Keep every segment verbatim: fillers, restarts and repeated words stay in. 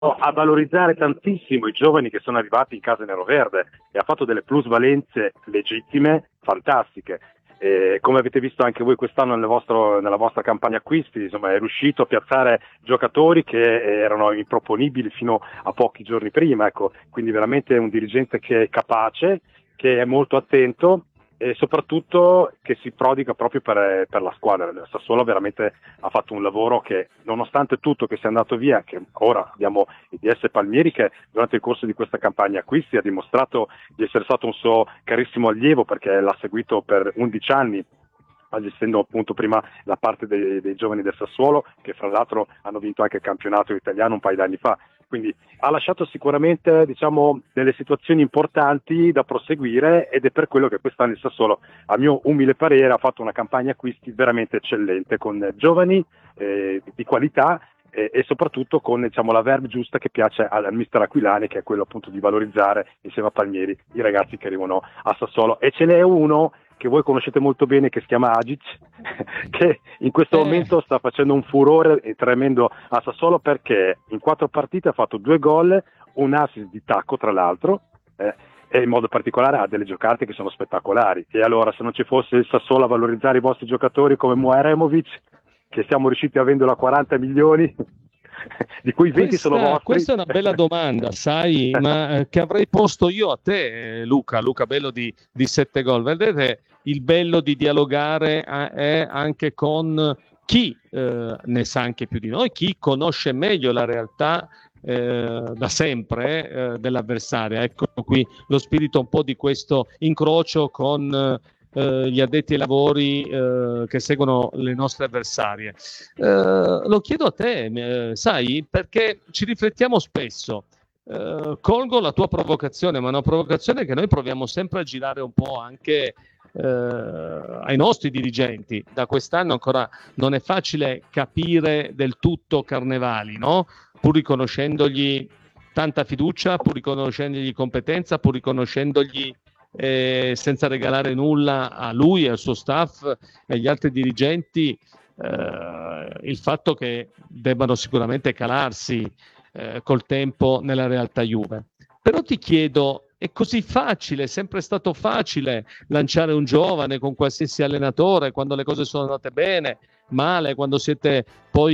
a valorizzare tantissimo i giovani che sono arrivati in casa neroverde e ha fatto delle plusvalenze legittime, fantastiche. E come avete visto anche voi quest'anno nel vostro, nella vostra campagna acquisti, insomma, è riuscito a piazzare giocatori che erano improponibili fino a pochi giorni prima, ecco. Quindi veramente è un dirigente che è capace, che è molto attento e soprattutto che si prodiga proprio per, per la squadra. Il Sassuolo veramente ha fatto un lavoro che, nonostante tutto che sia andato via, che ora abbiamo il D S Palmieri che durante il corso di questa campagna acquisti ha dimostrato di essere stato un suo carissimo allievo, perché l'ha seguito per undici anni, gestendo appunto prima la parte dei, dei giovani del Sassuolo, che fra l'altro hanno vinto anche il campionato italiano un paio d'anni fa. Quindi ha lasciato sicuramente, diciamo, delle situazioni importanti da proseguire, ed è per quello che quest'anno il Sassuolo, a mio umile parere, ha fatto una campagna acquisti veramente eccellente, con giovani eh, di qualità e, e soprattutto con, diciamo, la verve giusta che piace al, al mister Aquilani, che è quello appunto di valorizzare insieme a Palmieri i ragazzi che arrivano a Sassuolo. E ce n'è uno che voi conoscete molto bene, che si chiama Agic, che in questo Eh. momento sta facendo un furore tremendo a Sassuolo, perché in quattro partite ha fatto due gol, un assist di tacco tra l'altro, eh, e in modo particolare ha delle giocate che sono spettacolari. E allora, se non ci fosse il Sassuolo a valorizzare i vostri giocatori come Muaremovic, che siamo riusciti a venderlo a quaranta milioni, di cui venti Questa, sono vostri. questa è una bella domanda, sai, ma eh, che avrei posto io a te, eh, Luca, Luca Bello di, di sette gol. Vedete, il bello di dialogare eh, è anche con chi eh, ne sa anche più di noi, chi conosce meglio la realtà eh, da sempre eh, dell'avversario. Ecco qui lo spirito un po' di questo incrocio con eh, gli addetti ai lavori eh, che seguono le nostre avversarie. Eh, lo chiedo a te, eh, sai, perché ci riflettiamo spesso. Eh, colgo la tua provocazione, ma è una provocazione che noi proviamo sempre a girare un po' anche eh, ai nostri dirigenti. Da quest'anno ancora non è facile capire del tutto Carnevali, no? Pur riconoscendogli tanta fiducia, pur riconoscendogli competenza, pur riconoscendogli eh, senza regalare nulla a lui, al suo staff e agli altri dirigenti, eh, il fatto che debbano sicuramente calarsi eh, col tempo nella realtà Juve. Però ti chiedo, è così facile, è sempre stato facile lanciare un giovane con qualsiasi allenatore quando le cose sono andate bene, male, quando siete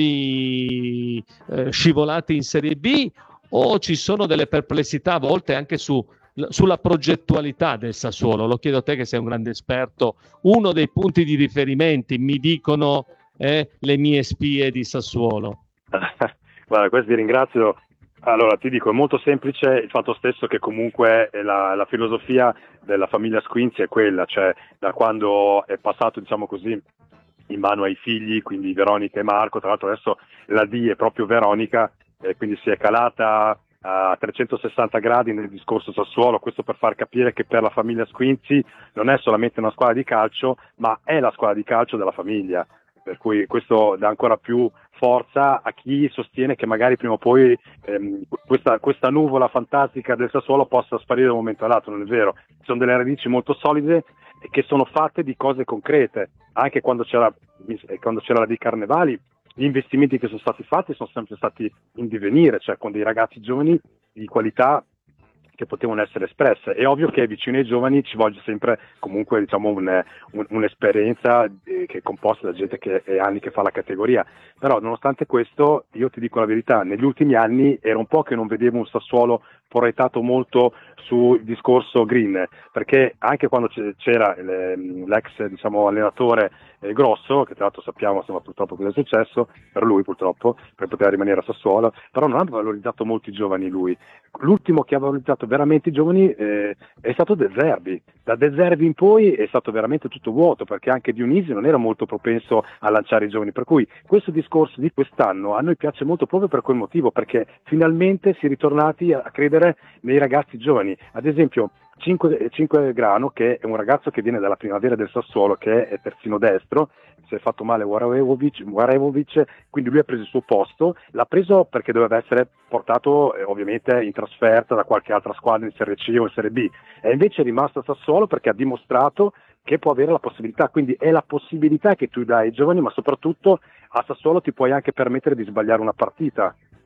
poi eh, scivolati in Serie B, o ci sono delle perplessità a volte anche su, sulla progettualità del Sassuolo? Lo chiedo a te che sei un grande esperto. Uno dei punti di riferimenti, mi dicono, è le mie spie di Sassuolo. Guarda, questo ti ringrazio. Allora, ti dico, è molto semplice il fatto stesso che comunque la, la filosofia della famiglia Squinzi è quella, cioè da quando è passato, diciamo così, in mano ai figli, quindi Veronica e Marco, tra l'altro adesso la D è proprio Veronica, eh, quindi si è calata a trecentosessanta gradi nel discorso Sassuolo, questo per far capire che per la famiglia Squinzi non è solamente una squadra di calcio, ma è la squadra di calcio della famiglia. Per cui questo dà ancora più forza a chi sostiene che magari prima o poi ehm, questa, questa nuvola fantastica del Sassuolo possa sparire da un momento all'altro. Non è vero, ci sono delle radici molto solide che sono fatte di cose concrete. Anche quando c'era, quando c'era la di Carnevali, gli investimenti che sono stati fatti sono sempre stati in divenire, cioè con dei ragazzi giovani di qualità che potevano essere espresse. È ovvio che vicino ai giovani ci voglio sempre comunque, diciamo, un, un, un'esperienza eh, che è composta da gente che è anni che fa la categoria, però nonostante questo io ti dico la verità, negli ultimi anni era un po' che non vedevo un Sassuolo proiettato molto sul discorso green, perché anche quando c'era l'ex, diciamo, allenatore eh, Grosso, che tra l'altro sappiamo, insomma, purtroppo cosa è successo per lui, purtroppo, per poter rimanere a Sassuolo, però non ha valorizzato molti giovani lui. L'ultimo che ha valorizzato veramente i giovani eh, è stato De Zerbi. Da De Zerbi in poi è stato veramente tutto vuoto, perché anche Dionisi non era molto propenso a lanciare i giovani, per cui questo discorso di quest'anno a noi piace molto proprio per quel motivo, perché finalmente si è ritornati a credere nei ragazzi giovani. Ad esempio cinque, cinque Grano, che è un ragazzo che viene dalla primavera del Sassuolo, che è terzino destro, si è fatto male Warevovic, Warevovic, quindi lui ha preso il suo posto, l'ha preso perché doveva essere portato eh, ovviamente in trasferta da qualche altra squadra in Serie C o in Serie B, e invece è rimasto a Sassuolo perché ha dimostrato che può avere la possibilità, quindi è la possibilità che tu dai ai giovani, ma soprattutto a Sassuolo ti puoi anche permettere di sbagliare una partita.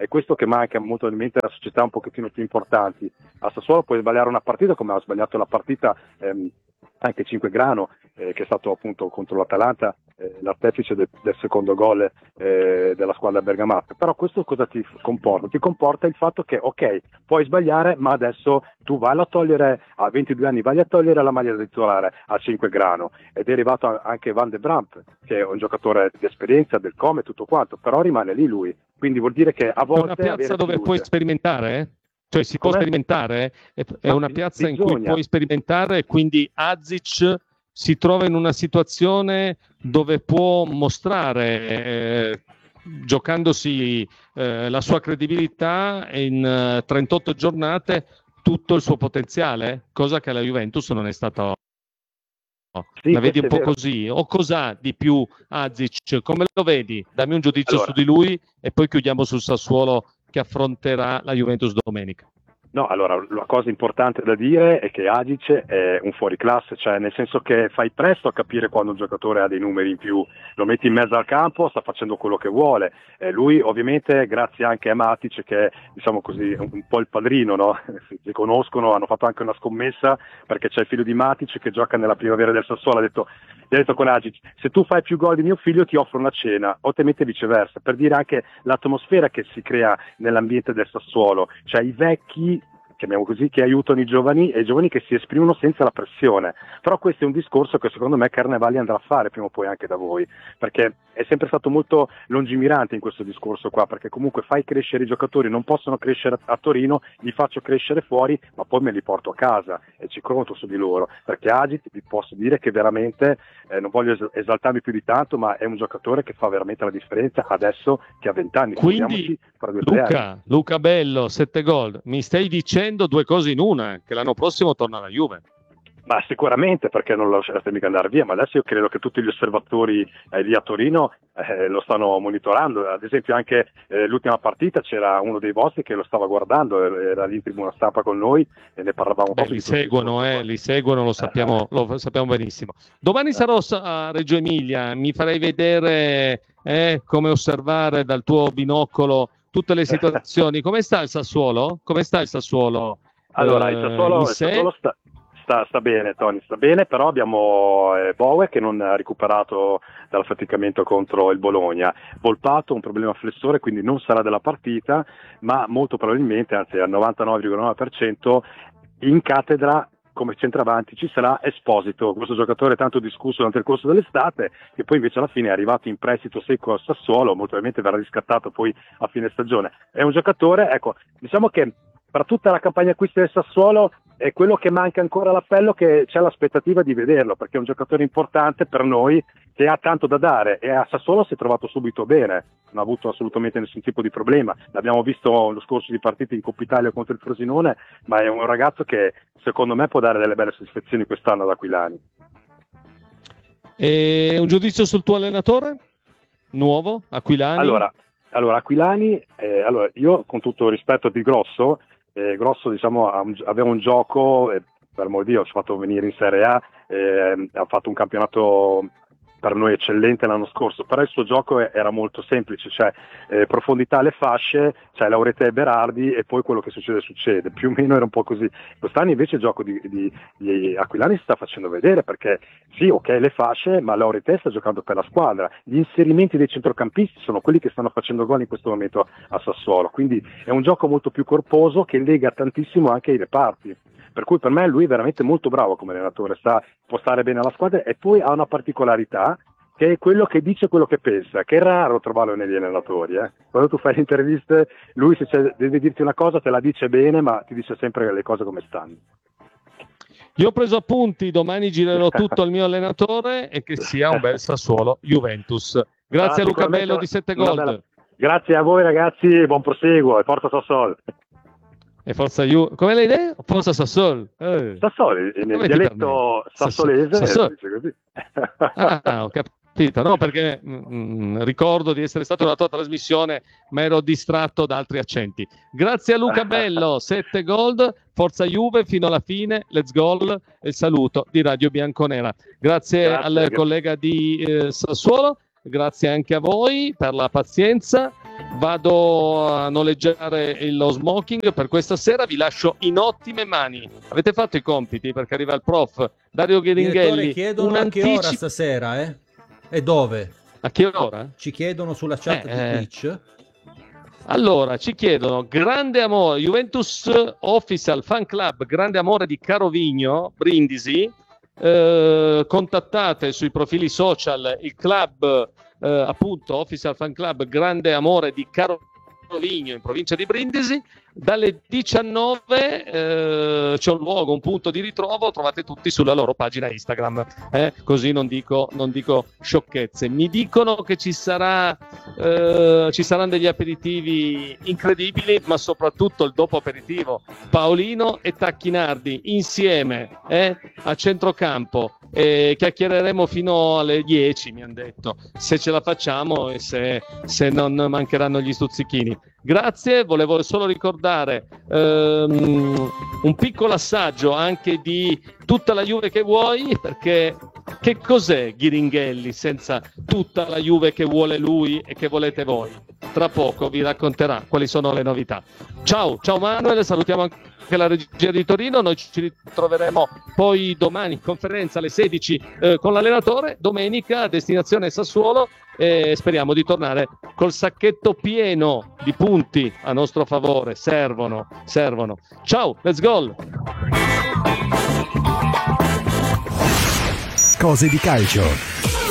è questo che manca molto in mente alle società un pochettino più importanti. A Sassuolo puoi sbagliare una partita come ha sbagliato la partita ehm, anche Cinquegrano, eh, che è stato appunto contro l'Atalanta eh, l'artefice de- del secondo gol eh, della squadra bergamasca. Però questo cosa ti comporta? Ti comporta il fatto che ok, puoi sbagliare, ma adesso tu vai a togliere, a ventidue anni vai a togliere la maglia da titolare a Cinquegrano, ed è arrivato anche Van de Bramp, che è un giocatore di esperienza, del come, tutto quanto, però rimane lì lui, quindi vuol dire che a volte è una piazza dove fiducia. puoi sperimentare, eh? Cioè si Com'è? può sperimentare, è, è una piazza bisogna. in cui puoi sperimentare, e quindi Azic si trova in una situazione dove può mostrare, eh, giocandosi eh, la sua credibilità in eh, trentotto giornate, tutto il suo potenziale, cosa che alla Juventus non è stato. Sì, la vedi un po' vero. così? O cos'ha di più Azic? Come lo vedi? Dammi un giudizio allora, su di lui e poi chiudiamo sul Sassuolo che affronterà la Juventus domenica. No, allora la cosa importante da dire è che Agic è un fuoriclasse, cioè nel senso che fai presto a capire quando un giocatore ha dei numeri in più, lo metti in mezzo al campo, sta facendo quello che vuole. Eh, lui ovviamente, grazie anche a Matic, che è diciamo così un, un po' il padrino, no? Si conoscono, hanno fatto anche una scommessa perché c'è il figlio di Matic che gioca nella primavera del Sassuolo, ha detto, gli ha detto con Agic, se tu fai più gol di mio figlio ti offro una cena, o te mette viceversa, per dire anche l'atmosfera che si crea nell'ambiente del Sassuolo, cioè i vecchi, chiamiamo così, che aiutano i giovani e i giovani che si esprimono senza la pressione. Però questo è un discorso che secondo me Carnevali andrà a fare prima o poi anche da voi, perché è sempre stato molto lungimirante in questo discorso qua, perché comunque fai crescere i giocatori, non possono crescere a Torino, li faccio crescere fuori, ma poi me li porto a casa e ci conto su di loro, perché Agic vi posso dire che veramente, eh, non voglio es- esaltarmi più di tanto, ma è un giocatore che fa veramente la differenza adesso che ha venti anni. Quindi fra due, tre Luca, anni. Luca Bello, sette gol, mi stai dicendo due cose in una, che l'anno prossimo torna alla Juve. Ma sicuramente, perché non lo lascerete mica andare via, ma adesso io credo che tutti gli osservatori eh, lì a Torino eh, lo stanno monitorando. Ad esempio anche eh, l'ultima partita c'era uno dei vostri che lo stava guardando, era lì in tribuna stampa con noi e ne parlavamo Beh, proprio li di questo seguono, discorso eh, qua. li seguono, lo sappiamo, lo sappiamo benissimo. Domani sarò a Reggio Emilia, mi farei vedere eh, come osservare dal tuo binocolo tutte le situazioni. Come sta il Sassuolo? Come sta il Sassuolo? Allora, eh, il Sassuolo, in il sé? Sassuolo sta, sta, sta bene, Tony, sta bene, però abbiamo eh, Bowe che non ha recuperato dall'affaticamento contro il Bologna, Volpato un problema flessore, quindi non sarà della partita, ma molto probabilmente, anzi al novantanove virgola nove per cento, in cattedra come centravanti ci sarà Esposito, questo giocatore tanto discusso durante il corso dell'estate, che poi invece alla fine è arrivato in prestito secco al Sassuolo, molto probabilmente verrà riscattato poi a fine stagione. È un giocatore, ecco, diciamo che per tutta la campagna acquisti del Sassuolo è quello che manca ancora all'appello, che c'è l'aspettativa di vederlo, perché è un giocatore importante per noi che ha tanto da dare, e a Sassuolo si è trovato subito bene, non ha avuto assolutamente nessun tipo di problema. L'abbiamo visto lo scorso di partite in Coppa Italia contro il Frosinone, ma è un ragazzo che secondo me può dare delle belle soddisfazioni quest'anno ad Aquilani. E un giudizio sul tuo allenatore? Nuovo, Aquilani? Allora, allora Aquilani, eh, allora, io con tutto il rispetto di Grosso, eh, Grosso diciamo ha un, aveva un gioco, eh, per amor di Dio, ci ha fatto venire in Serie A, eh, ha fatto un campionato per noi eccellente l'anno scorso, però il suo gioco era molto semplice, cioè eh, profondità alle fasce, cioè Laurete e Berardi, e poi quello che succede succede, più o meno era un po' così. Quest'anno invece il gioco di, di, di Aquilani si sta facendo vedere, perché sì, ok le fasce, ma Laurete sta giocando per la squadra, gli inserimenti dei centrocampisti sono quelli che stanno facendo gol in questo momento a Sassuolo, quindi è un gioco molto più corposo che lega tantissimo anche ai reparti. Per cui per me lui è veramente molto bravo come allenatore, sa, può stare bene alla squadra, e poi ha una particolarità che è quello che dice quello che pensa, che è raro trovarlo negli allenatori. Eh. Quando tu fai le interviste, lui se c'è, deve dirti una cosa te la dice bene, ma ti dice sempre le cose come stanno. Io ho preso appunti, domani girerò tutto al mio allenatore e che sia un bel Sassuolo Juventus. Grazie ah, a Luca Bello di sette Gold. Bella... Grazie a voi ragazzi, buon proseguo e forza Sassuolo. E forza Ju, come l'hai detto? Forza Sassuolo. Eh. Sassuolo, nel dialetto sassolese Sassol. dice così. Ah, ho capito. No, perché mh, ricordo di essere stato una tua trasmissione, ma ero distratto da altri accenti. Grazie a Luca Bello, sette Gold, forza Juve fino alla fine, let's go, e il saluto di Radio Bianconera. Grazie, grazie al grazie. collega di eh, Sassuolo. grazie anche a voi per la pazienza. Vado a noleggiare lo smoking per questa sera, vi lascio in ottime mani. Avete fatto i compiti? Perché arriva il prof Dario Ghiringhelli. Chiedono un a anticipo... che ora stasera, eh? E dove? A che ora? Ci chiedono sulla chat eh, di Twitch. Allora, ci chiedono grande amore, Juventus Official Fan Club, grande amore di Carovigno, Brindisi. Eh, contattate sui profili social il club, eh, appunto Official Fan Club Grande Amore di Carovigno in provincia di Brindisi. Dalle diciannove eh, c'è un luogo, un punto di ritrovo, trovate tutti sulla loro pagina Instagram, eh? Così non dico, non dico sciocchezze. Mi dicono che ci sarà eh, ci saranno degli aperitivi incredibili, ma soprattutto il dopo aperitivo, Paolino e Tacchinardi insieme eh? a centrocampo, e chiacchiereremo fino alle dieci, mi hanno detto, se ce la facciamo e se, se non mancheranno gli stuzzichini. Grazie, volevo solo ricordare ehm, un piccolo assaggio anche di tutta la Juve che vuoi, perché che cos'è Ghiringhelli senza tutta la Juve che vuole lui e che volete voi? Tra poco vi racconterà quali sono le novità. Ciao, ciao Manuel, salutiamo anche la regia di Torino, noi ci ritroveremo poi domani in conferenza alle sedici eh, con l'allenatore, domenica destinazione Sassuolo, e speriamo di tornare col sacchetto pieno di punti a nostro favore. Servono, servono. Ciao, let's go! Cose di calcio.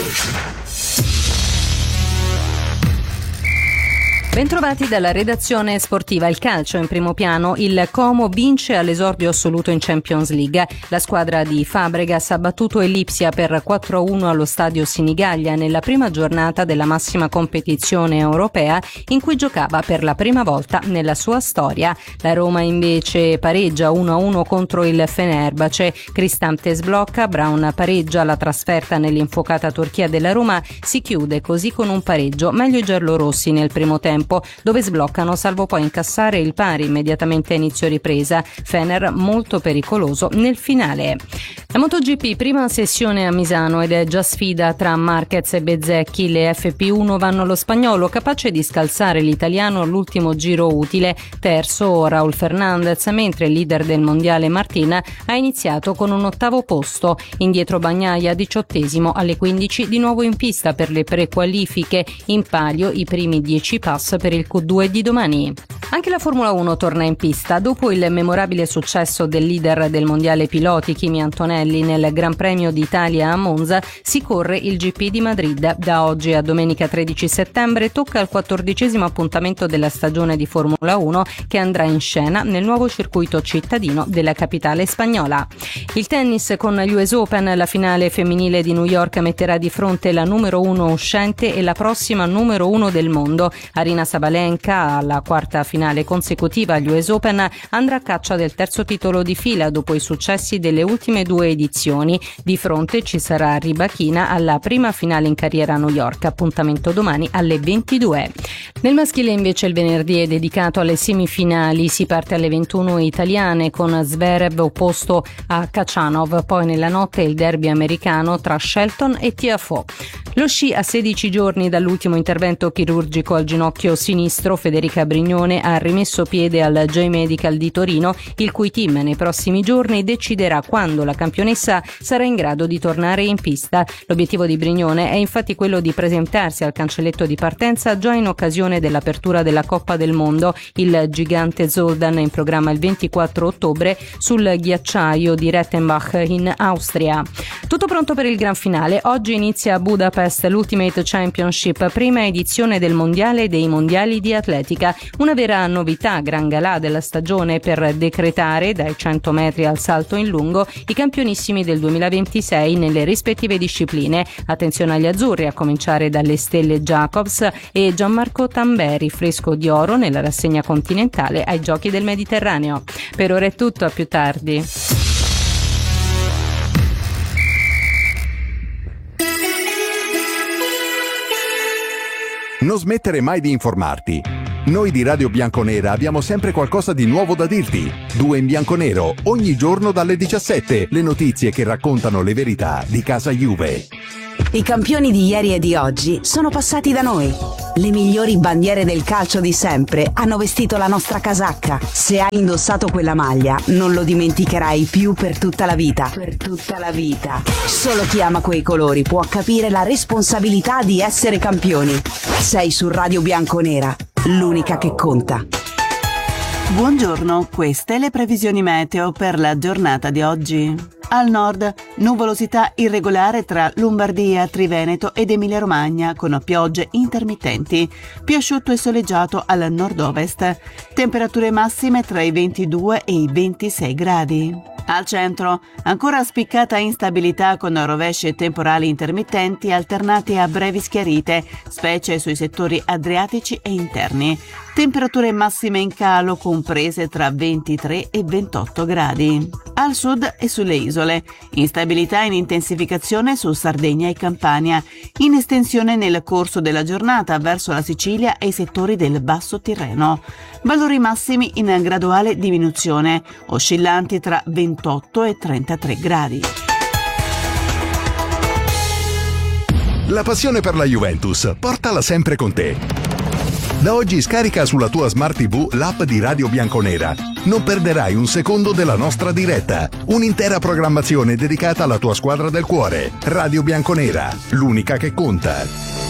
Bentrovati dalla redazione sportiva. Il calcio in primo piano. Il Como vince all'esordio assoluto in Champions League. La squadra di Fabregas ha battuto il Lipsia per quattro a uno allo stadio Sinigaglia nella prima giornata della massima competizione europea, in cui giocava per la prima volta nella sua storia. La Roma invece pareggia uno a uno contro il Fenerbahce. Cristante sblocca, Brown pareggia. La trasferta nell'infuocata Turchia della Roma si chiude così con un pareggio. Meglio i giallorossi nel primo tempo, dove sbloccano salvo poi incassare il pari immediatamente a inizio ripresa. Fener molto pericoloso nel finale. La MotoGP, prima sessione a Misano ed è già sfida tra Marquez e Bezzecchi. Le F P uno vanno allo spagnolo, capace di scalzare l'italiano all'ultimo giro utile. Terzo Raul Fernandez, mentre il leader del mondiale Martin ha iniziato con un ottavo posto. Indietro Bagnaia, diciottesimo, alle quindici di nuovo in pista per le prequalifiche. In palio i primi dieci pass per il Q due di domani. Anche la Formula uno torna in pista. Dopo il memorabile successo del leader del mondiale piloti Kimi Antonelli nel Gran Premio d'Italia a Monza, si corre il G P di Madrid. Da oggi a domenica tredici settembre tocca il quattordicesimo appuntamento della stagione di Formula uno, che andrà in scena nel nuovo circuito cittadino della capitale spagnola. Il tennis con l'U S Open, la finale femminile di New York metterà di fronte la numero uno uscente e la prossima numero uno del mondo. Arina Sabalenka, alla quarta finale consecutiva agli U S Open, andrà a caccia del terzo titolo di fila dopo i successi delle ultime due edizioni. Di fronte ci sarà Rybakina alla prima finale in carriera a New York, appuntamento domani alle ventidue. Nel maschile invece il venerdì è dedicato alle semifinali, si parte alle ventuno italiane con Zverev opposto a Khachanov, poi nella notte il derby americano tra Shelton e Tiafoe. Lo sci a sedici giorni dall'ultimo intervento chirurgico al ginocchio sinistro, Federica Brignone ha rimesso piede al J-Medical di Torino, il cui team nei prossimi giorni deciderà quando la campionessa sarà in grado di tornare in pista. L'obiettivo di Brignone è infatti quello di presentarsi al cancelletto di partenza già in occasione dell'apertura della Coppa del Mondo. Il gigante Zoldan è in programma il ventiquattro ottobre sul ghiacciaio di Rettenbach in Austria. Tutto pronto per il gran finale. Oggi inizia a Budapest l'Ultimate Championship, prima edizione del mondiale e dei mondiali di atletica. Una vera novità, gran galà della stagione per decretare dai cento metri al salto in lungo i campionissimi del duemilaventisei nelle rispettive discipline. Attenzione agli azzurri, a cominciare dalle stelle Jacobs e Gianmarco Tamberi, fresco di oro nella rassegna continentale ai Giochi del Mediterraneo. Per ora è tutto, a più tardi. Non smettere mai di informarti. Noi di Radio Bianconera abbiamo sempre qualcosa di nuovo da dirti. Due in bianconero, ogni giorno dalle diciassette, le notizie che raccontano le verità di casa Juve. I campioni di ieri e di oggi sono passati da noi. Le migliori bandiere del calcio di sempre hanno vestito la nostra casacca. Se hai indossato quella maglia, non lo dimenticherai più per tutta la vita. Per tutta la vita. Solo chi ama quei colori può capire la responsabilità di essere campioni. Sei su Radio Bianconera, l'unica che conta. Buongiorno, queste le previsioni meteo per la giornata di oggi. Al nord, nuvolosità irregolare tra Lombardia, Triveneto ed Emilia-Romagna con piogge intermittenti. Più asciutto e soleggiato al nord-ovest. Temperature massime tra i ventidue e i ventisei gradi. Al centro, ancora spiccata instabilità con rovesci e temporali intermittenti alternati a brevi schiarite, specie sui settori adriatici e interni. Temperature massime in calo comprese tra ventitré e ventotto gradi. Al sud e sulle isole, instabilità in intensificazione su Sardegna e Campania, in estensione nel corso della giornata verso la Sicilia e i settori del Basso Tirreno. Valori massimi in graduale diminuzione, oscillanti tra ventotto e trentatré gradi. La passione per la Juventus, portala sempre con te. Da oggi scarica sulla tua Smart tivù l'app di Radio Bianconera. Non perderai un secondo della nostra diretta. Un'intera programmazione dedicata alla tua squadra del cuore. Radio Bianconera, l'unica che conta.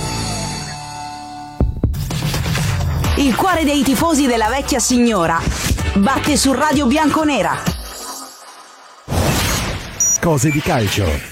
Il cuore dei tifosi della vecchia signora batte su Radio Bianconera. Cose di calcio.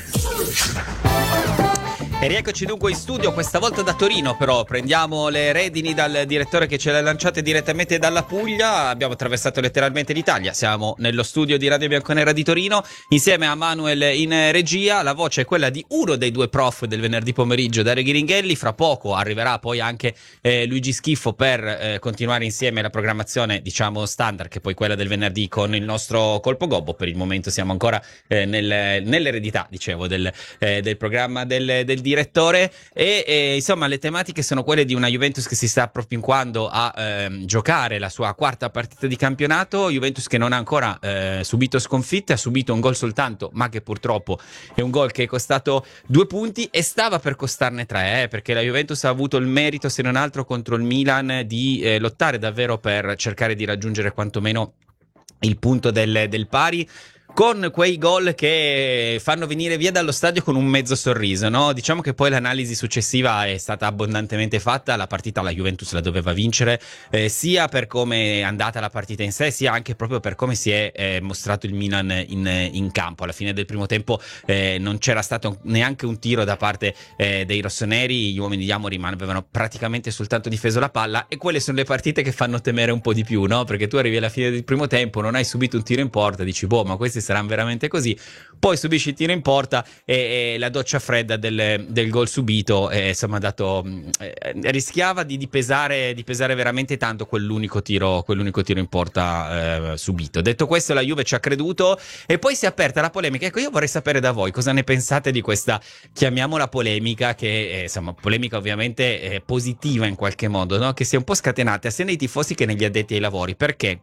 E rieccoci dunque in studio, questa volta da Torino però, prendiamo le redini dal direttore che ce le ha lanciate direttamente dalla Puglia, abbiamo attraversato letteralmente l'Italia, siamo nello studio di Radio Bianconera di Torino, insieme a Manuel in regia, la voce è quella di uno dei due prof del venerdì pomeriggio, Dario Ghiringhelli, fra poco arriverà poi anche eh, Luigi Schiffo per eh, continuare insieme la programmazione diciamo standard, che è poi quella del venerdì con il nostro Colpo Gobbo, per il momento siamo ancora eh, nel, nell'eredità, dicevo, del, eh, del programma del, del direttore e, e insomma le tematiche sono quelle di una Juventus che si sta appropinquando a ehm, giocare la sua quarta partita di campionato, Juventus che non ha ancora eh, subito sconfitte, ha subito un gol soltanto ma che purtroppo è un gol che è costato due punti e stava per costarne tre eh, perché la Juventus ha avuto il merito se non altro contro il Milan di eh, lottare davvero per cercare di raggiungere quantomeno il punto del, del pari, con quei gol che fanno venire via dallo stadio con un mezzo sorriso, no? Diciamo che poi l'analisi successiva è stata abbondantemente fatta, la partita la Juventus la doveva vincere, eh, sia per come è andata la partita in sé, sia anche proprio per come si è eh, mostrato il Milan in, in campo. Alla fine del primo tempo eh, non c'era stato neanche un tiro da parte eh, dei rossoneri, gli uomini di Amorim avevano praticamente soltanto difeso la palla, e quelle sono le partite che fanno temere un po' di più, no? Perché tu arrivi alla fine del primo tempo, non hai subito un tiro in porta, dici boh, ma questi saranno veramente così, poi subisci il tiro in porta e, e la doccia fredda del, del gol subito eh, insomma ha dato eh, rischiava di, di pesare di pesare veramente tanto quell'unico tiro quell'unico tiro in porta eh, subito. Detto questo, la Juve ci ha creduto e poi si è aperta la polemica. Ecco, io vorrei sapere da voi cosa ne pensate di questa, chiamiamola polemica, che è, insomma polemica ovviamente eh, positiva in qualche modo, no? Che si è un po' scatenata sia nei tifosi che negli addetti ai lavori, perché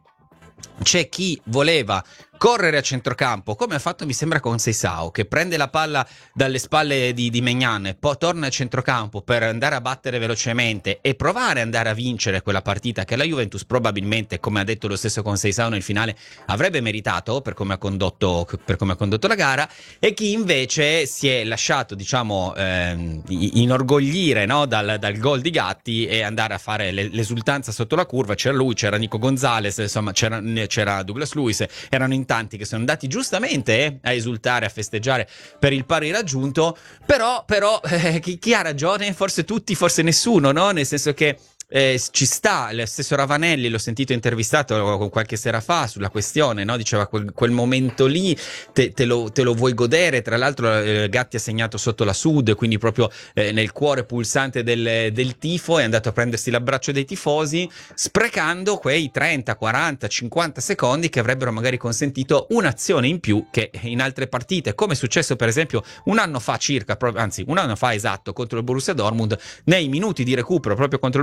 c'è chi voleva correre a centrocampo, come ha fatto mi sembra con Seisao, che prende la palla dalle spalle di, di Maignan e poi torna a centrocampo per andare a battere velocemente e provare ad andare a vincere quella partita che la Juventus probabilmente, come ha detto lo stesso con Seisao nel finale, avrebbe meritato per come ha condotto, per come ha condotto la gara, e chi invece si è lasciato diciamo eh, inorgoglire, no, dal, dal gol di Gatti e andare a fare l'esultanza sotto la curva. C'era lui, c'era Nico Gonzalez, insomma c'era, c'era Douglas Luiz, erano in tanti che sono andati giustamente eh, a esultare, a festeggiare per il pari raggiunto, però, però eh, chi, chi ha ragione? Forse tutti, forse nessuno, no? Nel senso che Eh, ci sta, lo stesso Ravanelli l'ho sentito intervistato qualche sera fa sulla questione, no? Diceva quel, quel momento lì te, te, lo, te lo vuoi godere, tra l'altro eh, Gatti ha segnato sotto la Sud, quindi proprio eh, nel cuore pulsante del, del tifo, è andato a prendersi l'abbraccio dei tifosi, sprecando quei trenta, quaranta, cinquanta secondi che avrebbero magari consentito un'azione in più che in altre partite, come è successo per esempio un anno fa circa, anzi un anno fa esatto, contro il Borussia Dortmund, nei minuti di recupero proprio contro il Borussia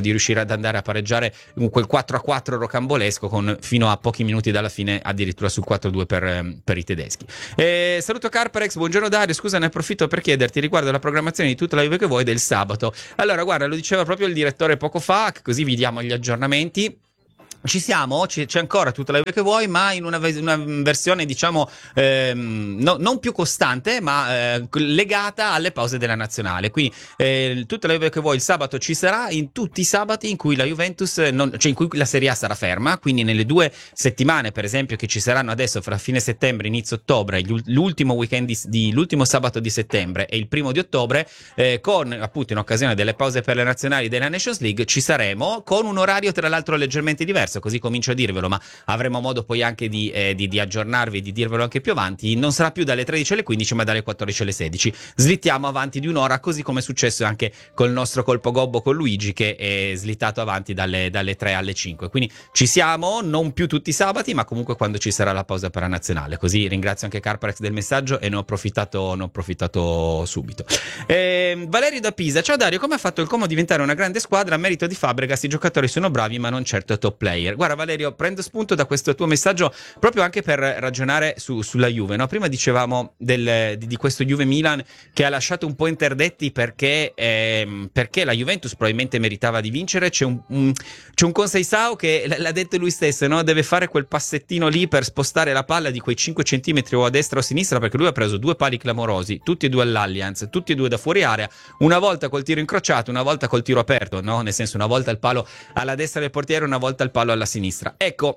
di riuscire ad andare a pareggiare quel quattro a quattro rocambolesco con fino a pochi minuti dalla fine addirittura sul quattro a due per, per i tedeschi. E saluto Carparex, buongiorno Dario, scusa, ne approfitto per chiederti riguardo la programmazione di tutta la Juve che vuoi del sabato. Allora guarda, lo diceva proprio il direttore poco fa, così vi diamo gli aggiornamenti. Ci siamo, c'è ancora tutta la Juve che vuoi, ma in una, una versione diciamo ehm, no, non più costante, ma eh, legata alle pause della nazionale. Quindi eh, tutta la Juve che vuoi il sabato ci sarà, in tutti i sabati in cui la Juventus, non, cioè in cui la Serie A sarà ferma, quindi nelle due settimane per esempio che ci saranno adesso fra fine settembre e inizio ottobre, l'ultimo weekend di, di l'ultimo sabato di settembre e il primo di ottobre, eh, con appunto in occasione delle pause per le nazionali della Nations League ci saremo con un orario tra l'altro leggermente diverso. Così comincio a dirvelo, ma avremo modo poi anche di, eh, di, di aggiornarvi e di dirvelo anche più avanti. Non sarà più dalle tredici alle quindici ma dalle quattordici alle sedici, slittiamo avanti di un'ora, così come è successo anche col nostro colpo gobbo con Luigi che è slittato avanti dalle, dalle tre alle cinque. Quindi ci siamo, non più tutti i sabati, ma comunque quando ci sarà la pausa per la nazionale. Così ringrazio anche Carparex del messaggio e ne ho approfittato, ne ho approfittato subito. eh, Valerio da Pisa, ciao Dario, come ha fatto il Como a diventare una grande squadra? A merito di Fabregas i giocatori sono bravi ma non certo top player. Guarda Valerio, prendo spunto da questo tuo messaggio proprio anche per ragionare su, sulla Juve, no? Prima dicevamo del, di, di questo Juve-Milan che ha lasciato un po' interdetti perché, ehm, perché la Juventus probabilmente meritava di vincere. C'è un, un, c'è un Conceição che l'ha detto lui stesso, no? Deve fare quel passettino lì per spostare la palla di quei cinque centimetri o a destra o a sinistra, perché lui ha preso due pali clamorosi, tutti e due all'Allianz, tutti e due da fuori area, una volta col tiro incrociato, una volta col tiro aperto, no? Nel senso, una volta il palo alla destra del portiere, una volta il palo alla sinistra. Ecco,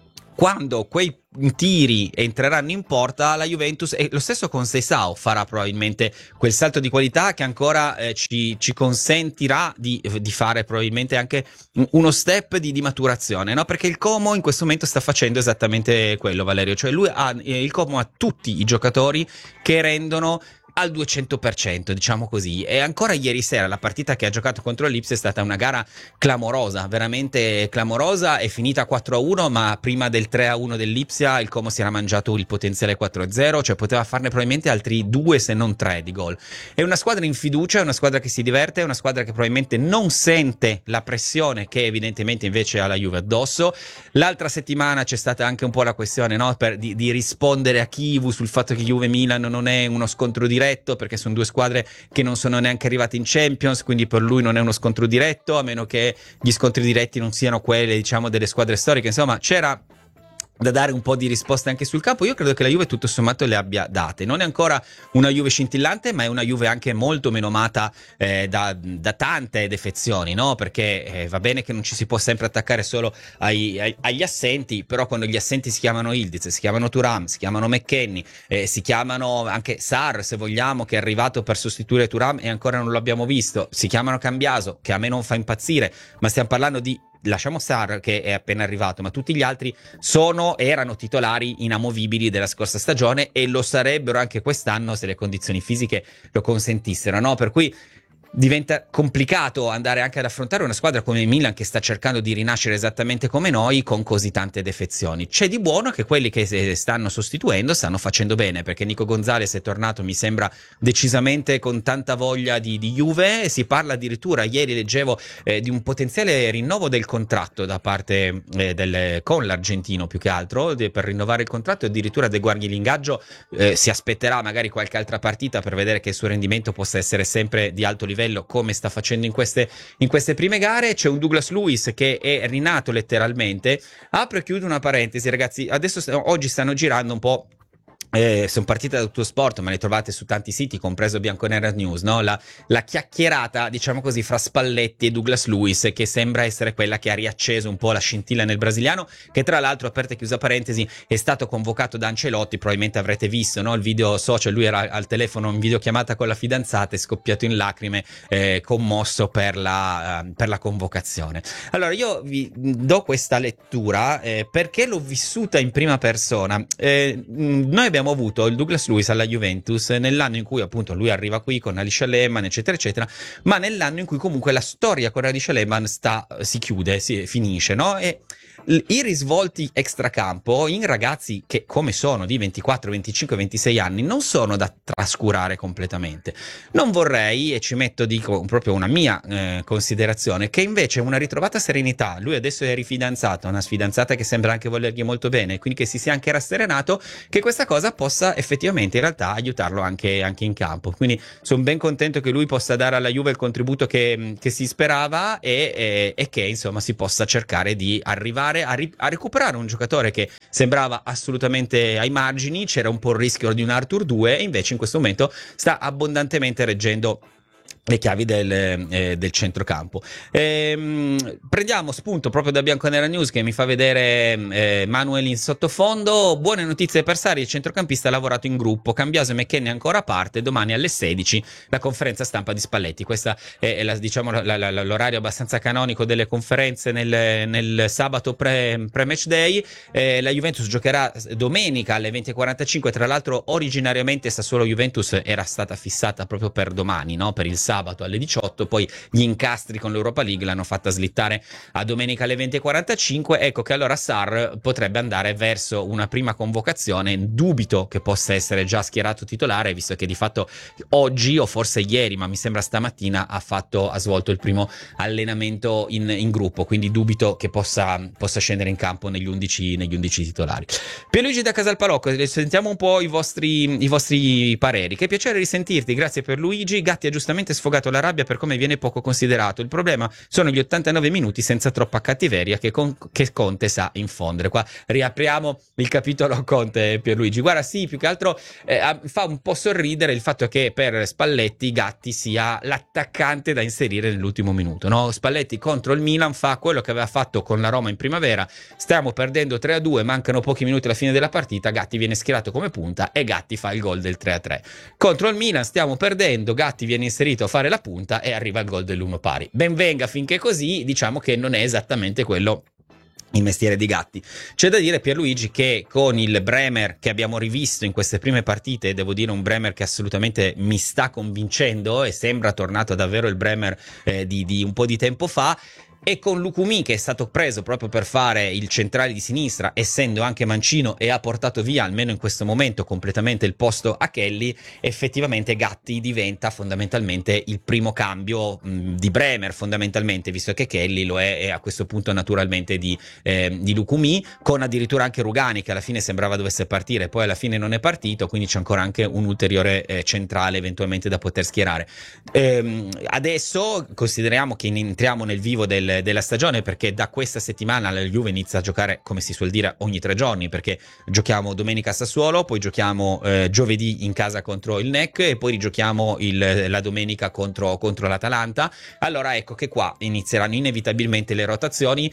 quando quei tiri entreranno in porta, la Juventus, e lo stesso Conceição farà probabilmente quel salto di qualità che ancora eh, ci, ci consentirà di, di fare probabilmente anche uno step di, di maturazione, no? Perché il Como in questo momento sta facendo esattamente quello, Valerio, cioè lui ha, il Como ha tutti i giocatori che rendono al duecento per cento, diciamo così. E ancora ieri sera la partita che ha giocato contro l'Ipsia è stata una gara clamorosa, veramente clamorosa, è finita quattro a uno, ma prima del tre a uno dell'Ipsia il Como si era mangiato il potenziale quattro a zero, cioè poteva farne probabilmente altri due se non tre di gol. È una squadra in fiducia, è una squadra che si diverte, è una squadra che probabilmente non sente la pressione che evidentemente invece ha la Juve addosso. L'altra settimana c'è stata anche un po' la questione, no? per, di, di rispondere a Chivu sul fatto che Juve-Milan non è uno scontro diretto, perché sono due squadre che non sono neanche arrivate in Champions, quindi per lui non è uno scontro diretto, a meno che gli scontri diretti non siano quelli, diciamo, delle squadre storiche. Insomma, c'era da dare un po' di risposte anche sul campo. Io credo che la Juve tutto sommato le abbia date. Non è ancora una Juve scintillante, ma è una Juve anche molto meno amata eh, da, da tante defezioni, no? Perché eh, va bene che non ci si può sempre attaccare solo ai, ai, agli assenti, però quando gli assenti si chiamano Ildiz, si chiamano Thuram, si chiamano McKennie, eh, si chiamano anche Sarr, se vogliamo, che è arrivato per sostituire Thuram e ancora non lo abbiamo visto, si chiamano Cambiaso, che a me non fa impazzire, ma stiamo parlando di, lasciamo Sarr che è appena arrivato, ma tutti gli altri sono, erano titolari inamovibili della scorsa stagione e lo sarebbero anche quest'anno se le condizioni fisiche lo consentissero, no? Per cui diventa complicato andare anche ad affrontare una squadra come il Milan che sta cercando di rinascere esattamente come noi con così tante defezioni. C'è di buono che quelli che stanno sostituendo stanno facendo bene, perché Nico Gonzalez è tornato, mi sembra, decisamente con tanta voglia di, di Juve. Si parla addirittura, ieri leggevo eh, di un potenziale rinnovo del contratto da parte eh, del, con l'argentino più che altro, de, per rinnovare il contratto, addirittura De Guardi l'ingaggio, eh, si aspetterà magari qualche altra partita per vedere che il suo rendimento possa essere sempre di alto livello come sta facendo in queste, in queste prime gare. C'è un Douglas Luiz che è rinato letteralmente. Apro e chiudo una parentesi, ragazzi, adesso oggi stanno girando un po'. Eh, sono partite da tutto sport, ma le trovate su tanti siti, compreso Bianconera News, no? La, la chiacchierata, diciamo così, fra Spalletti e Douglas Luiz, che sembra essere quella che ha riacceso un po' la scintilla nel brasiliano, che tra l'altro, aperta e chiusa parentesi, è stato convocato da Ancelotti. Probabilmente avrete visto, no? Il video social, lui era al telefono in videochiamata con la fidanzata, è scoppiato in lacrime, eh, commosso per la, uh, per la convocazione. Allora io vi do questa lettura eh, perché l'ho vissuta in prima persona. Eh, noi abbiamo Abbiamo avuto il Douglas Luiz alla Juventus nell'anno in cui appunto lui arriva qui con Alisha Lehmann eccetera eccetera, ma nell'anno in cui comunque la storia con Alisha Lehmann sta, si chiude, si finisce, no? E I risvolti extracampo in ragazzi che come sono di ventiquattro, venticinque, ventisei anni non sono da trascurare completamente. Non vorrei, e ci metto dico proprio una mia eh, considerazione, che invece una ritrovata serenità, lui adesso è rifidanzato, una sfidanzata che sembra anche volergli molto bene, quindi che si sia anche rasserenato, che questa cosa possa effettivamente in realtà aiutarlo anche, anche in campo. Quindi sono ben contento che lui possa dare alla Juve il contributo che, che si sperava e, e, e che insomma si possa cercare di arrivare a, ri, a recuperare un giocatore che sembrava assolutamente ai margini, c'era un po' il rischio di un Arthur due e invece in questo momento sta abbondantemente reggendo le chiavi del, eh, del centrocampo. Ehm, prendiamo spunto proprio da Bianconera News che mi fa vedere eh, Manuel in sottofondo. Buone notizie per Sarri, il centrocampista ha lavorato in gruppo, Cambiaso e McKennie ancora a parte, domani alle sedici la conferenza stampa di Spalletti. Questa è, è la, diciamo, la, la, la, l'orario abbastanza canonico delle conferenze nel, nel sabato pre, pre-match day. Eh, la Juventus giocherà domenica alle venti e quarantacinque, tra l'altro originariamente Sassuolo Juventus era stata fissata proprio per domani, no? Per il sabato alle diciotto, poi gli incastri con l'Europa League l'hanno fatta slittare a domenica alle venti e quarantacinque. Ecco che allora Sarr potrebbe andare verso una prima convocazione, dubito che possa essere già schierato titolare, visto che di fatto oggi o forse ieri, ma mi sembra stamattina, ha fatto ha svolto il primo allenamento in, in gruppo, quindi dubito che possa, possa scendere in campo negli undici, negli undici titolari. Pierluigi da Casalparocco, sentiamo un po' i vostri, i vostri pareri. Che piacere risentirti, grazie per Luigi. Gatti ha giustamente sfogato la rabbia per come viene poco considerato. Il problema sono gli ottantanove minuti senza troppa cattiveria che, con, che Conte sa infondere. Qua riapriamo il capitolo Conte, Pierluigi. Guarda, sì, più che altro eh, fa un po' sorridere il fatto che per Spalletti Gatti sia l'attaccante da inserire nell'ultimo minuto, no? Spalletti contro il Milan fa quello che aveva fatto con la Roma in primavera, stiamo perdendo tre a due, mancano pochi minuti alla fine della partita, Gatti viene schierato come punta e Gatti fa il gol del tre a tre. Contro il Milan stiamo perdendo, Gatti viene inserito a fare la punta e arriva il gol dell'uno pari. Ben venga finché così, diciamo che non è esattamente quello il mestiere di Gatti. C'è da dire, Pierluigi, che con il Bremer che abbiamo rivisto in queste prime partite, devo dire un Bremer che assolutamente mi sta convincendo e sembra tornato davvero il Bremer eh, di, di un po' di tempo fa, e con Lucumi che è stato preso proprio per fare il centrale di sinistra, essendo anche mancino, e ha portato via almeno in questo momento completamente il posto a Kelly, effettivamente Gatti diventa fondamentalmente il primo cambio mh, di Bremer, fondamentalmente, visto che Kelly lo è, è a questo punto naturalmente di, eh, di Lucumi, con addirittura anche Rugani che alla fine sembrava dovesse partire, poi alla fine non è partito, quindi c'è ancora anche un ulteriore eh, centrale eventualmente da poter schierare. Ehm, adesso consideriamo che entriamo nel vivo del della stagione, perché da questa settimana la Juve inizia a giocare, come si suol dire, ogni tre giorni, perché giochiamo domenica a Sassuolo, poi giochiamo eh, giovedì in casa contro il N E C e poi rigiochiamo il, la domenica contro, contro l'Atalanta. Allora ecco che qua inizieranno inevitabilmente le rotazioni,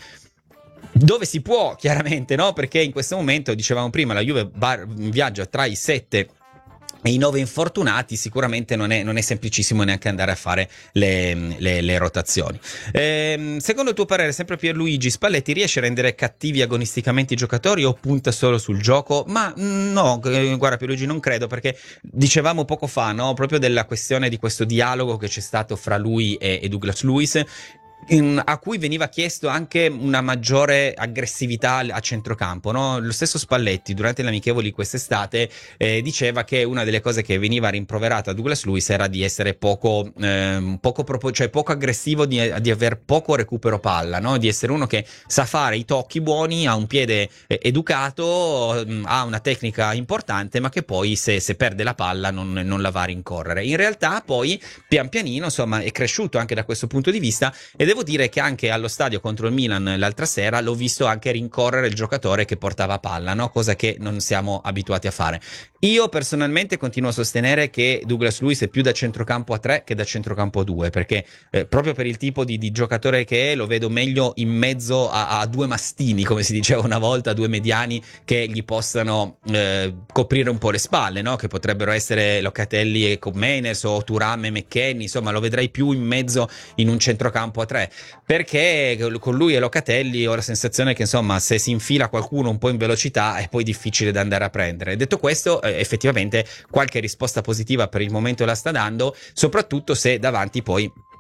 dove si può, chiaramente, no? Perché in questo momento, dicevamo prima, la Juve bar, viaggia tra i sette e i nove infortunati, sicuramente non è, non è semplicissimo neanche andare a fare le, le, le rotazioni. Ehm, secondo il tuo parere, sempre Pierluigi, Spalletti riesce a rendere cattivi agonisticamente i giocatori o punta solo sul gioco? Ma no, eh, guarda Pierluigi, non credo, perché dicevamo poco fa, no? Proprio della questione di questo dialogo che c'è stato fra lui e, e Douglas Luiz, In, a cui veniva chiesto anche una maggiore aggressività a centrocampo, no? Lo stesso Spalletti durante le amichevoli quest'estate eh, diceva che una delle cose che veniva rimproverata a Douglas Luiz era di essere poco, eh, poco, propo- cioè poco aggressivo, di, di aver poco recupero palla, no? Di essere uno che sa fare i tocchi buoni, ha un piede eh, educato, mh, ha una tecnica importante, ma che poi se, se perde la palla non, non la va a rincorrere. In realtà poi pian pianino, insomma, è cresciuto anche da questo punto di vista, ed devo dire che anche allo stadio contro il Milan l'altra sera l'ho visto anche rincorrere il giocatore che portava palla, no? Cosa che non siamo abituati a fare. Io personalmente continuo a sostenere che Douglas Luiz è più da centrocampo a tre che da centrocampo a due, perché eh, proprio per il tipo di, di giocatore che è, lo vedo meglio in mezzo a, a due mastini, come si diceva una volta, due mediani che gli possano eh, coprire un po' le spalle, no? Che potrebbero essere Locatelli e Comenes o Thuram e McKennie, insomma lo vedrei più in mezzo in un centrocampo a tre, perché con lui e Locatelli ho la sensazione che insomma se si infila qualcuno un po' in velocità è poi difficile da andare a prendere. Detto questo, eh, effettivamente qualche risposta positiva per il momento la sta dando, soprattutto se davanti poi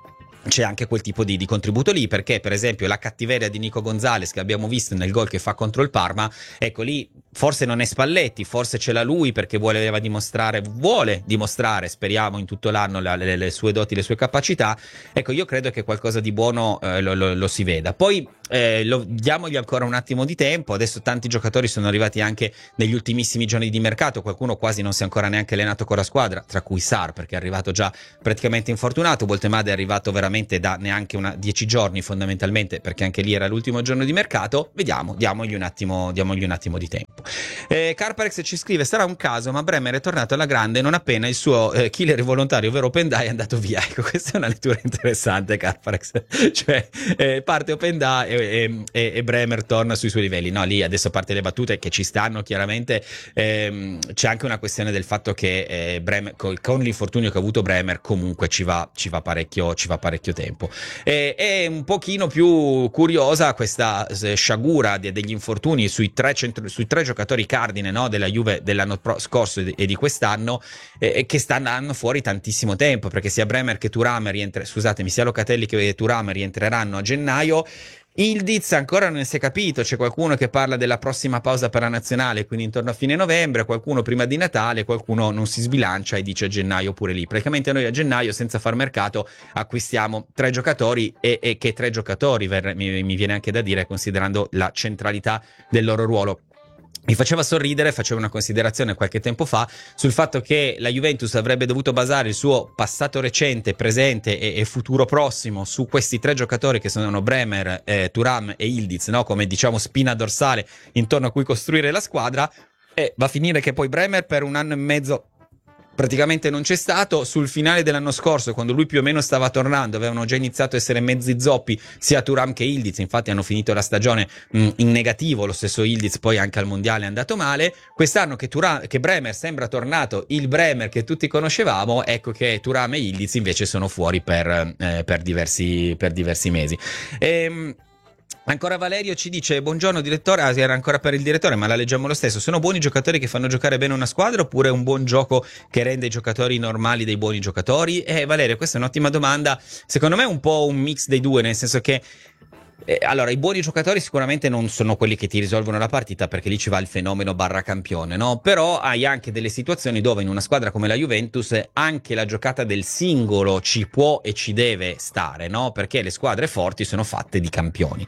c'è anche quel tipo di, di contributo lì, perché per esempio la cattiveria di Nico Gonzalez che abbiamo visto nel gol che fa contro il Parma, ecco lì forse non è Spalletti, forse ce l'ha lui perché voleva dimostrare, vuole dimostrare, speriamo in tutto l'anno, la, le, le sue doti, le sue capacità. Ecco, io credo che qualcosa di buono eh, lo, lo, lo si veda. Poi eh, lo, diamogli ancora un attimo di tempo, adesso tanti giocatori sono arrivati anche negli ultimissimi giorni di mercato, qualcuno quasi non si è ancora neanche allenato con la squadra, tra cui Sarr perché è arrivato già praticamente infortunato, Voltemade è arrivato veramente da neanche una dieci giorni fondamentalmente, perché anche lì era l'ultimo giorno di mercato. Vediamo, diamogli un attimo, diamogli un attimo di tempo. eh, Carparex ci scrive: sarà un caso, ma Bremer è tornato alla grande non appena il suo eh, killer volontario, ovvero Opendai, è andato via. Ecco, questa è una lettura interessante, Carparex. Cioè eh, parte Opendai e, e, e Bremer torna sui suoi livelli. No, lì adesso, a parte le battute che ci stanno chiaramente, ehm, c'è anche una questione del fatto che eh, Bremer, con, con l'infortunio che ha avuto Bremer, comunque ci va, ci va parecchio, ci va parecchio tempo. E, è un pochino più curiosa questa sciagura de, degli infortuni sui tre, centro, sui tre giocatori cardine, no, della Juve dell'anno pro, scorso e di, e di quest'anno, eh, che stanno fuori tantissimo tempo, perché sia Bremer che Thuram rientre, scusatemi, sia Locatelli che Thuram rientreranno a gennaio. Ildiz ancora non si è capito, c'è qualcuno che parla della prossima pausa per la nazionale, quindi intorno a fine novembre, qualcuno prima di Natale, qualcuno non si sbilancia e dice a gennaio pure lì. Praticamente noi a gennaio, senza far mercato, acquistiamo tre giocatori e, e che tre giocatori, mi, mi viene anche da dire, considerando la centralità del loro ruolo. Mi faceva sorridere, facevo una considerazione qualche tempo fa sul fatto che la Juventus avrebbe dovuto basare il suo passato recente, presente e, e futuro prossimo su questi tre giocatori che sono Bremer, eh, Thuram e Ildiz, no? Come diciamo spina dorsale intorno a cui costruire la squadra, e va a finire che poi Bremer per un anno e mezzo praticamente non c'è stato. Sul finale dell'anno scorso, quando lui più o meno stava tornando, avevano già iniziato a essere mezzi zoppi sia Thuram che Ildiz, infatti hanno finito la stagione mh, in negativo, lo stesso Ildiz poi anche al mondiale è andato male. Quest'anno che, Thuram, che Bremer sembra tornato il Bremer che tutti conoscevamo, ecco che Thuram e Ildiz invece sono fuori per, eh, per, diversi, per diversi mesi. Ehm Ancora Valerio ci dice: buongiorno direttore, ah, era ancora per il direttore ma la leggiamo lo stesso, sono buoni giocatori che fanno giocare bene una squadra oppure un buon gioco che rende i giocatori normali dei buoni giocatori? Eh Valerio, questa è un'ottima domanda, secondo me è un po' un mix dei due, nel senso che Eh, allora, i buoni giocatori sicuramente non sono quelli che ti risolvono la partita, perché lì ci va il fenomeno barra campione, no? Però hai anche delle situazioni dove in una squadra come la Juventus anche la giocata del singolo ci può e ci deve stare, no? Perché le squadre forti sono fatte di campioni.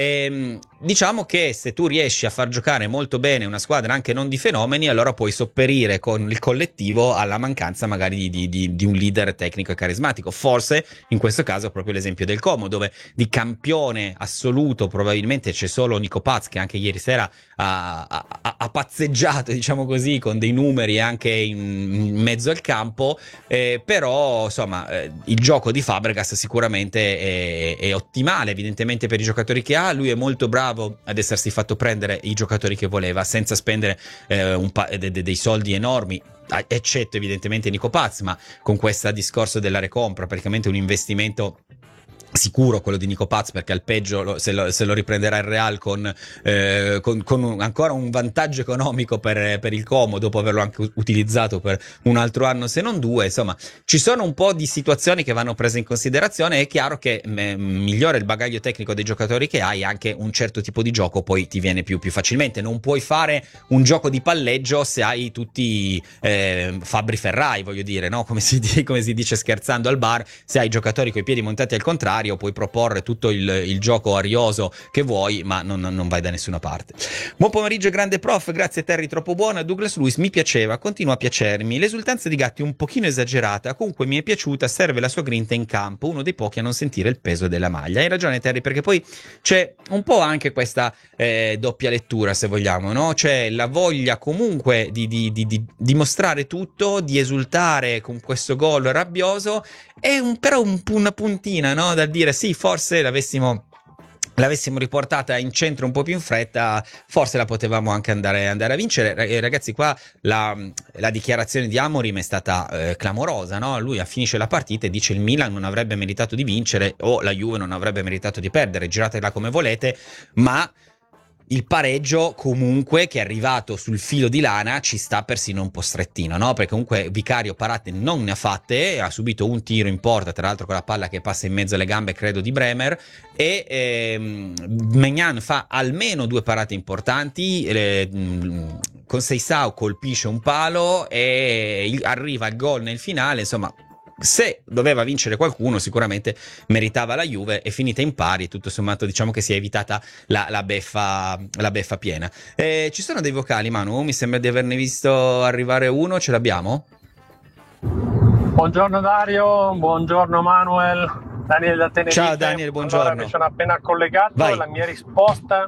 E, diciamo che se tu riesci a far giocare molto bene una squadra anche non di fenomeni, allora puoi sopperire con il collettivo alla mancanza magari di, di, di un leader tecnico e carismatico. Forse in questo caso proprio l'esempio del Como, dove di campione assoluto probabilmente c'è solo Nico Paz, che anche ieri sera ha, ha, ha pazzeggiato, diciamo così, con dei numeri anche in, in mezzo al campo, eh, però insomma eh, il gioco di Fabregas sicuramente è, è ottimale evidentemente per i giocatori che ha. Lui è molto bravo ad essersi fatto prendere i giocatori che voleva senza spendere eh, un pa- de- de- dei soldi enormi, eccetto evidentemente Nico Paz, ma con questo discorso della recompra, praticamente un investimento sicuro quello di Nico Paz, perché al peggio lo, se, lo, se lo riprenderà il Real con, eh, con, con un, ancora un vantaggio economico per, per il Como, dopo averlo anche utilizzato per un altro anno se non due. Insomma, ci sono un po' di situazioni che vanno prese in considerazione. È chiaro che m- migliora il bagaglio tecnico dei giocatori che hai, anche un certo tipo di gioco poi ti viene più, più facilmente. Non puoi fare un gioco di palleggio se hai tutti eh, Fabri Ferrai, voglio dire, no? Come si, come si dice scherzando al bar, se hai giocatori coi piedi montati al contrario puoi proporre tutto il, il gioco arioso che vuoi, ma non, non vai da nessuna parte. Buon pomeriggio grande prof, grazie Terry, troppo buona. Douglas Lewis mi piaceva, continua a piacermi, l'esultanza di Gatti un pochino esagerata, comunque mi è piaciuta, serve la sua grinta in campo, uno dei pochi a non sentire il peso della maglia. Hai ragione Terry, perché poi c'è un po' anche questa eh, doppia lettura, se vogliamo, no? C'è la voglia comunque di, di, di, di dimostrare tutto, di esultare con questo gol rabbioso, e un, però un, una puntina, no? Da dire sì, forse l'avessimo l'avessimo riportata in centro un po' più in fretta, forse la potevamo anche andare, andare a vincere. Ragazzi, qua la, la dichiarazione di Amorim è stata eh, clamorosa, no? Lui finisce la partita e dice il Milan non avrebbe meritato di vincere o la Juve non avrebbe meritato di perdere, giratela come volete, ma il pareggio comunque, che è arrivato sul filo di lana, ci sta persino un po' strettino, no? Perché comunque Vicario parate non ne ha fatte, ha subito un tiro in porta, tra l'altro con la palla che passa in mezzo alle gambe credo di Bremer, e ehm, Maignan fa almeno due parate importanti, eh, con Seisao colpisce un palo e arriva il gol nel finale. Insomma, se doveva vincere qualcuno sicuramente meritava la Juve, è finita in pari, tutto sommato diciamo che si è evitata la, la, beffa, la beffa piena. Eh, ci sono dei vocali, Manu? Mi sembra di averne visto arrivare uno, ce l'abbiamo? Buongiorno Dario, buongiorno Manuel, Daniel da Tenerife. Ciao Daniel, buongiorno. Allora, mi sono appena collegato. Vai. La mia risposta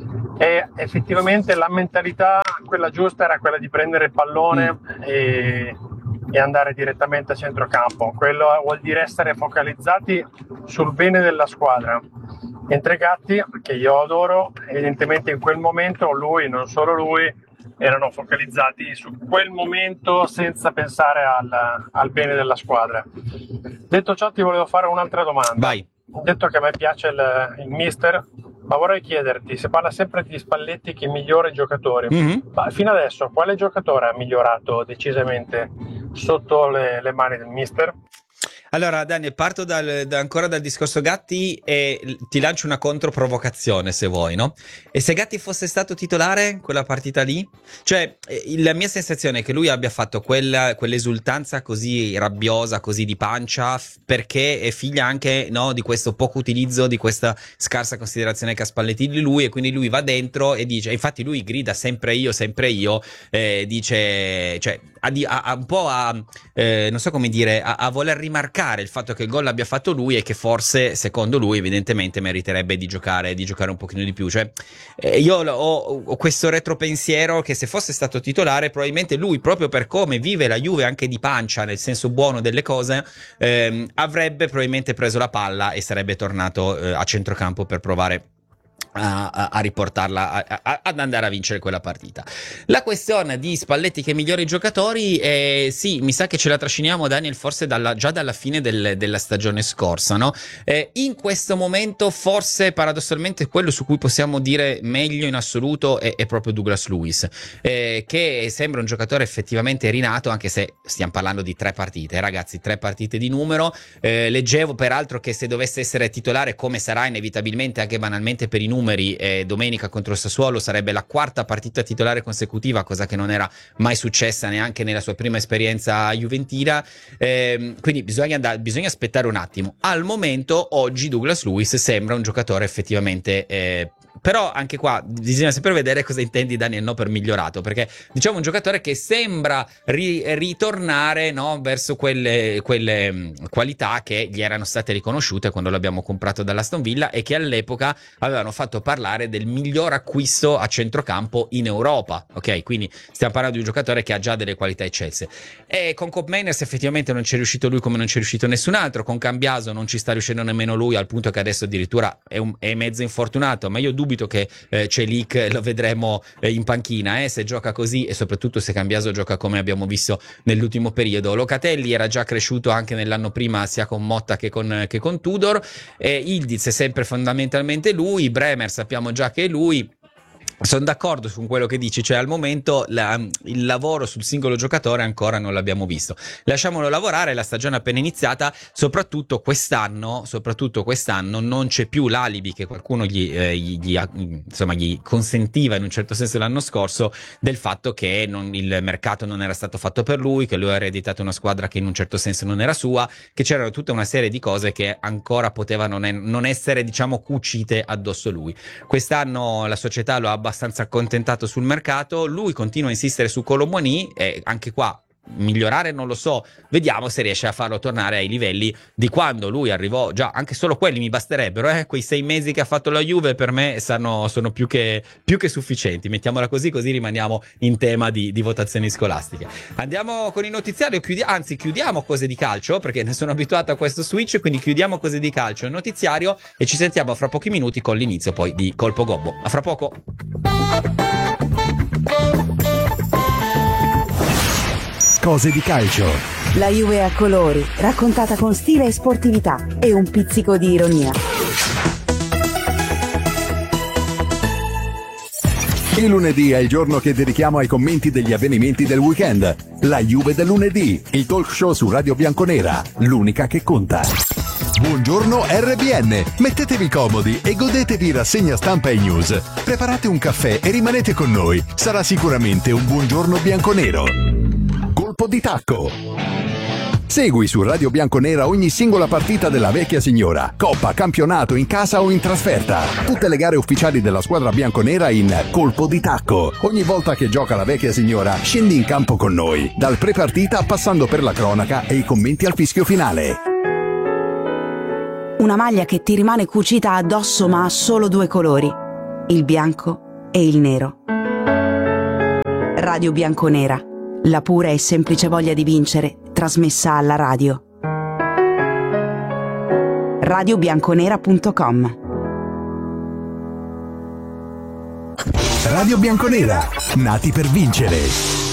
è effettivamente la mentalità, quella giusta era quella di prendere il pallone mm. e... e andare direttamente a centrocampo. Quello vuol dire essere focalizzati sul bene della squadra. Mentre Gatti, che io adoro, evidentemente in quel momento lui, non solo lui, erano focalizzati su quel momento senza pensare al, al bene della squadra. Detto ciò, ti volevo fare un'altra domanda. Vai. Detto che a me piace il, il mister, ma vorrei chiederti, si parla sempre di Spalletti che è il migliore giocatore, mm-hmm. ma fino adesso quale giocatore ha migliorato decisamente sotto le, le mani del mister? Allora Daniel, parto dal, da, ancora dal discorso Gatti e ti lancio una controprovocazione se vuoi, no? E se Gatti fosse stato titolare in quella partita lì? Cioè, la mia sensazione è che lui abbia fatto quella, quell'esultanza così rabbiosa, così di pancia, perché è figlia anche, no, di questo poco utilizzo, di questa scarsa considerazione che ha Spalletti di lui, e quindi lui va dentro e dice, infatti lui grida sempre io, sempre io, eh, dice, cioè, a, a, a un po' a, eh, non so come dire, a, a voler rimarcare il fatto che il gol l'abbia fatto lui e che forse secondo lui evidentemente meriterebbe di giocare di giocare un pochino di più. Cioè eh, io ho, ho questo retropensiero che se fosse stato titolare probabilmente lui, proprio per come vive la Juve anche di pancia nel senso buono delle cose, ehm, avrebbe probabilmente preso la palla e sarebbe tornato eh, a centrocampo per provare A, a, a riportarla a, a, ad andare a vincere quella partita. La questione di Spalletti che migliori giocatori, eh, sì, mi sa che ce la trasciniamo, Daniel, forse dalla, già dalla fine del, della stagione scorsa, no? Eh, in questo momento forse paradossalmente quello su cui possiamo dire meglio in assoluto è, è proprio Douglas Luiz, eh, che sembra un giocatore effettivamente rinato, anche se stiamo parlando di tre partite, ragazzi, tre partite di numero. Eh, leggevo peraltro che se dovesse essere titolare, come sarà inevitabilmente anche banalmente per i numeri, Eh, domenica contro il Sassuolo, sarebbe la quarta partita titolare consecutiva, cosa che non era mai successa neanche nella sua prima esperienza juventina, eh, quindi bisogna, andare, bisogna aspettare un attimo. Al momento oggi Douglas Luiz sembra un giocatore effettivamente eh, però anche qua bisogna sempre vedere cosa intendi, Daniel, no, per migliorato, perché diciamo un giocatore che sembra ri- ritornare, no, verso quelle, quelle mh, qualità che gli erano state riconosciute quando l'abbiamo comprato dall'Aston Villa e che all'epoca avevano fatto parlare del miglior acquisto a centrocampo in Europa, ok? Quindi stiamo parlando di un giocatore che ha già delle qualità eccelse. E con Koopmeiners effettivamente non ci è riuscito lui come non ci è riuscito nessun altro, con Cambiaso non ci sta riuscendo nemmeno lui, al punto che adesso addirittura è, un, è mezzo infortunato, ma io dubito che eh, Celik lo vedremo eh, in panchina eh, se gioca così, e soprattutto se Cambiaso gioca come abbiamo visto nell'ultimo periodo. Locatelli era già cresciuto anche nell'anno prima sia con Motta che con, che con Tudor, e Ildiz è sempre fondamentalmente lui, Bremer sappiamo già che è lui. Sono d'accordo su quello che dici, cioè al momento la, il lavoro sul singolo giocatore ancora non l'abbiamo visto. Lasciamolo lavorare, la stagione è appena iniziata, soprattutto quest'anno, soprattutto quest'anno non c'è più l'alibi che qualcuno gli, eh, gli, gli, insomma, gli consentiva in un certo senso l'anno scorso, del fatto che non, il mercato non era stato fatto per lui, che lui ha ereditato una squadra che in un certo senso non era sua, che c'erano tutta una serie di cose che ancora potevano non, non essere, diciamo, cucite addosso a lui. Quest'anno la società lo ha abbastanza accontentato sul mercato, lui continua a insistere su Kolo Muani e anche qua migliorare non lo so, vediamo se riesce a farlo tornare ai livelli di quando lui arrivò. Già anche solo quelli mi basterebbero, eh? Quei sei mesi che ha fatto la Juve per me sono, sono più, che, più che sufficienti, mettiamola così, così rimaniamo in tema di, di votazioni scolastiche. Andiamo con il notiziario, chiudi- anzi chiudiamo cose di calcio, perché ne sono abituato a questo switch, quindi chiudiamo cose di calcio e notiziario e ci sentiamo fra pochi minuti con l'inizio poi di Colpo Gobbo. A fra poco. Cose di calcio. La Juve a colori, raccontata con stile e sportività e un pizzico di ironia. Il lunedì è il giorno che dedichiamo ai commenti degli avvenimenti del weekend. La Juve del lunedì, il talk show su Radio Bianconera, l'unica che conta. Buongiorno R B N, mettetevi comodi e godetevi rassegna stampa e news. Preparate un caffè e rimanete con noi, sarà sicuramente un buongiorno bianconero. Colpo di tacco. Segui su Radio Bianconera ogni singola partita della vecchia signora, coppa, campionato, in casa o in trasferta. Tutte le gare ufficiali della squadra bianconera in Colpo di tacco. Ogni volta che gioca la vecchia signora, scendi in campo con noi, dal pre-partita passando per la cronaca e i commenti al fischio finale. Una maglia che ti rimane cucita addosso ma ha solo due colori, il bianco e il nero. Radio Bianconera, la pura e semplice voglia di vincere, trasmessa alla radio. radio bianconera punto com. Radio Bianconera, nati per vincere.